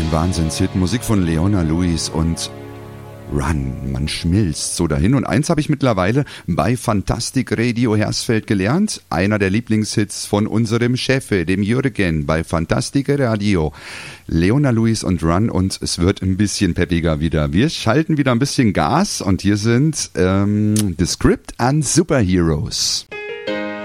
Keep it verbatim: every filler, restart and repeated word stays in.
Ein Wahnsinnshit, Musik von Leona Lewis und Run. Man schmilzt so dahin. Und eins habe ich mittlerweile bei Fantastic Radio Hersfeld gelernt. Einer der Lieblingshits von unserem Chef, dem Jürgen, bei Fantastic Radio. Leona Lewis und Run, und es wird ein bisschen peppiger wieder. Wir schalten wieder ein bisschen Gas und hier sind ähm, The Script and Superheroes.